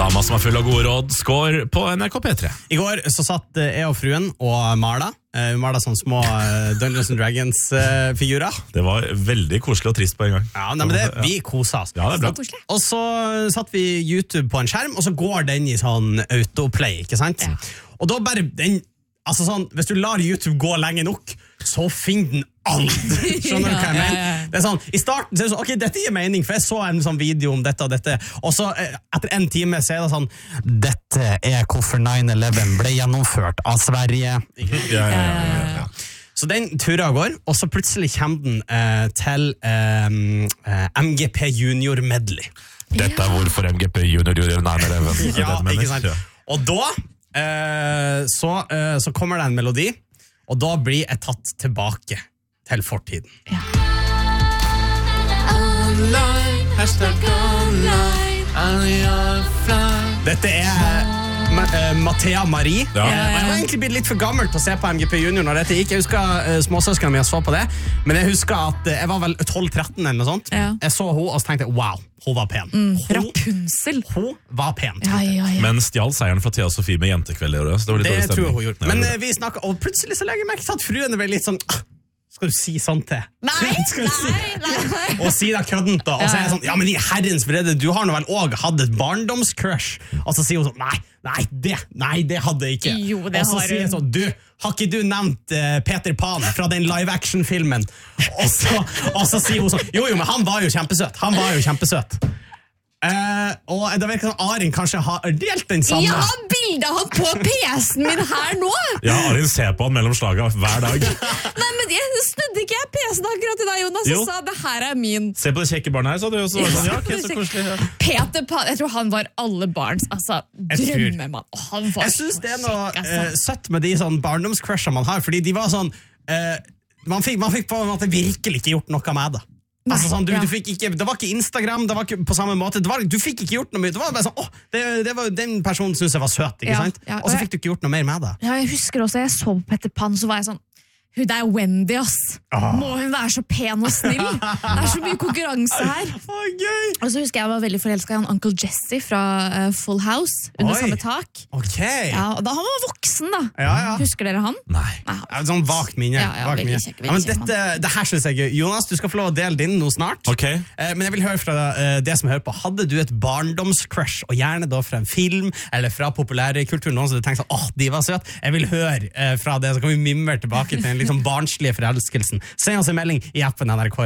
Dama som er full av gode råd, skår på NRK P3. I går så satt jeg og fruen og Marla. Marla sånne små Dungeons & Dragons-figurer. Det var veldig koselig og trist på en gang. Ja, nei, men vi koser oss. Ja, det er bra. Og så satt vi YouTube på en skjerm, og så går den i sånn autoplay, ikke sant? Ja. Og da bare den, altså sånn, hvis du lar YouTube gå lenge nok, så finner den alt. Skjønner du hva jeg mener? Det er sånn, i starten så er det sånn, ok, dette gir mening, for jeg så en sånn video om dette og dette, og så etter en time så er det sånn, dette er hvorfor 9/11 ble gjennomført av Sverige. Ja. Så den turen går, og så plutselig kommer den til MGP Junior Medley. Dette er hvorfor MGP Junior gjør 9/11. Ja, ikke sant? Og da så kommer det en melodi, og da blir jeg tatt tilbake til fortiden. Ja. Dette er Mathea Marie. Ja. Jeg var egentlig blitt litt for gammel til å se på MGP Junior når dette gikk. Jeg husker småsøskene mine så på det, men jeg husker at jeg var vel 12-13 eller noe sånt. Ja. Jeg så henne og så tenkte jeg, wow, hun var pen. Rapunzel. Hun var pen. Ja. Men stjal seieren fra Thea Sofie med jentekveld i år. Det tror jeg hun gjorde. Men vi snakket, og plutselig så legger jeg merke til at fruen ble litt sånn, skal du si sånn til? Nei. Og si da køddent da. Og så er jeg sånn, ja, men i herrens vrede, du har nå vel også hatt et barndomscrush. Og så sier hun sånn, nei, det hadde jeg ikke. Jo, det og så sier jeg sånn, har ikke du nevnt Peter Pan fra den live-action-filmen? Og så sier hun sånn, jo, men han var jo kjempesøt. Og det virker som Arin kanskje har delt den samme. Jeg har bildet av han på PC-en min her nå. Ja, Arin ser på han mellom slaget hver dag. Nei, men jeg snudde ikke PC-en akkurat i deg, Jonas, og sa det her er min. Se på det kjekke barnet her, så du også var sånn, ja, ok, så koselig. Ja. Peter Pan, jeg tror han var alle barns, drømmemann. Jeg synes det er noe søtt med de sånn barndomscrusher man har, fordi de var sånn, man fikk på en måte virkelig ikke gjort noe med det. Altså sånn, du fikk ikke, det var ikke Instagram, det var ikke på samme måte, du fikk ikke gjort noe mye, det var bare sånn, den personen synes jeg var søt, ikke sant? Og så fikk du ikke gjort noe mer med det. Ja, jeg husker også, jeg så på Peter Pan, så var jeg sånn, hun er Wendy, ass. Må hun være så pen og snill? Det er så mye konkurranse her. Gøy. Og så husker jeg var veldig forelsket i han Uncle Jesse fra Full House, under samme tak. Ja, og da han var voksen da. Husker dere han? Nei. Sånn vagt minne. Men det her synes jeg er gøy. Jonas, du skal få lov å dele din nå snart. Okay. Men jeg vil høre fra det som hører på. Hadde du et barndomscrush, og gjerne da fra en film, eller fra populærkultur, noen som du tenker sånn, de var søt. Jeg vil høre fra det, så kan vi mimre tilbake til en liksom barnslige forelskelsen. Send oss en melding i appen NRK.